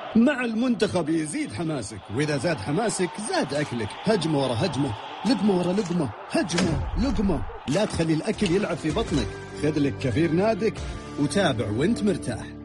مع المنتخب يزيد حماسك، وإذا زاد حماسك زاد أكلك. هجمة ورا هجمة، لقمة ورا لقمة، هجمة لقمة. لا تخلي الأكل يلعب في بطنك. خذ لك كفير نادك وتابع وانت مرتاح.